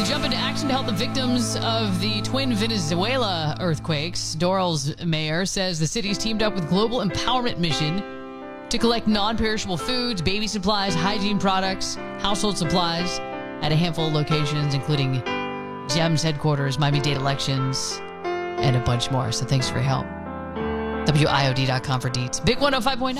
to jump into action to help the victims of the twin Venezuela earthquakes. Doral's mayor says the city's teamed up with Global Empowerment Mission to collect non-perishable foods, baby supplies, hygiene products, household supplies at a handful of locations, including GEM's headquarters, Miami-Dade Elections, and a bunch more. So thanks for your help. WIOD.com for deets. Big 105.9.